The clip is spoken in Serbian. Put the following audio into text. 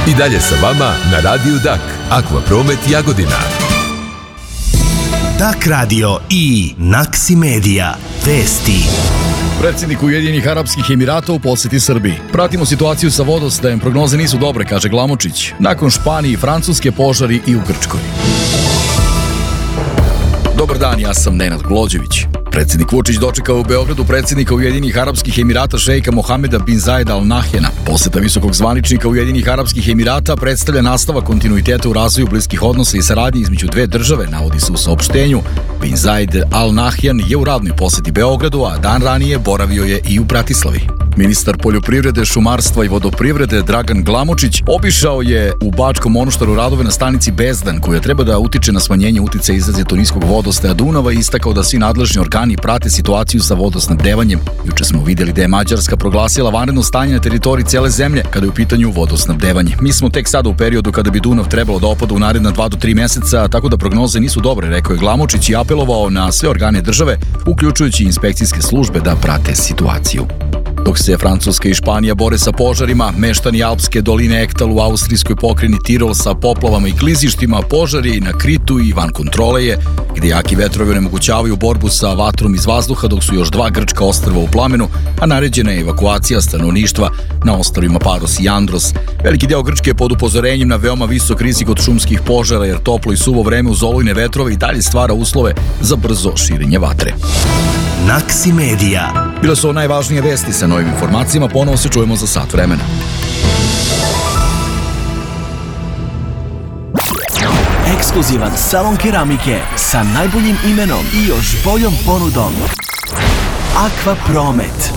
I dalje sa vama na Radiju Dak, Akvapromet Jagodina. Dak radio i Naksi Media. Vesti. Predsjednik Ujedinjenih Arapskih Emirata u posjeti Srbiji. Pratimo situaciju sa vodostajem, prognoze nisu dobre, kaže Glamočić. Nakon Španije i Francuske, požari i u Grčkoj. Dobar dan, ja sam Nenad Glođević. Predsjednik Vučić dočekao u Beogradu predsjednika Ujedinjenih Arapskih Emirata šejka Mohameda bin Zayeda Al Nahyana. Poseta visokog zvaničnika Ujedinjenih Arapskih Emirata predstavlja nastavak kontinuiteta u razvoju bliskih odnosa i saradnje između dve države, navodi se u saopštenju. Bin Zayed Al Nahyan je u radnoj poseti Beogradu, a dan ranije boravio je i u Bratislavi. Ministar poljoprivrede, šumarstva i vodoprivrede Dragan Glamočić obišao je u Bačkom Monoštoru radove na stanici Bezdan, koja treba da utiče na smanjenje uticaja izrazito niskog vodostaja Dunava i istakao da svi nadležni organi prate situaciju sa vodosnabdevanjem. Juče smo vidjeli da je Mađarska proglasila vanredno stanje na teritoriji cele zemlje kada je u pitanju vodosnabdevanje. Mi smo tek sada u periodu kada bi Dunav trebalo da opada u naredna 2 do 3 meseca, tako da prognoze nisu dobre, rekao je Glamočić i apelovao na sve organe države, uključujući inspekcijske službe, da prate situaciju. Dok se Francuska i Španija bore sa požarima, meštani Alpske doline Ektal u austrijskoj pokrajini Tirol sa poplavama i klizištima, požari na Kritu i van kontrole je, gdje jaki vetrovi onemogućavaju borbu sa vatrom iz vazduha, dok su još 2 grčka ostrva u plamenu, a naređena je evakuacija stanovništva na ostrvima Paros i Andros. Veliki deo Grčke je pod upozorenjem na veoma visok rizik od šumskih požara, jer toplo i suvo vreme uz olujne vetrove i dalje stvara uslove za brzo širenje vatre. Naksi Media. Bile su ovo najvažnije vesti. Sa novim informacijama ponovo se čujemo za sat vremena. Ekskluzivan salon keramike sa najboljim imenom i još boljom ponudom. Akvapromet.